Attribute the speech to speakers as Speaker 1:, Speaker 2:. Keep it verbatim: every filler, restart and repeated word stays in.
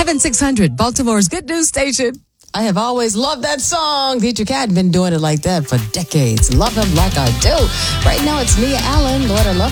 Speaker 1: Heaven six hundred, Baltimore's good news station.
Speaker 2: I have always loved that song. Dietrich had been doing it like that for decades. Love him like I do. Right now it's Nia Allen. Lord, I love